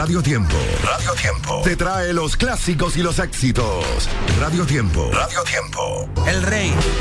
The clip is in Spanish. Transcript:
Radio Tiempo. Radio Tiempo. Te trae los clásicos y los éxitos. Radio Tiempo. Radio Tiempo. El rey,